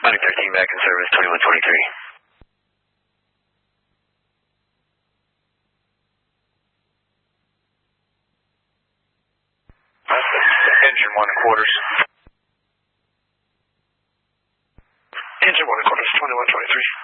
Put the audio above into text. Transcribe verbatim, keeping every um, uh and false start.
Atlantic thirteen back in service, twenty-one twenty-three. Engine one and quarters. Engine one and quarters, twenty-one twenty-three.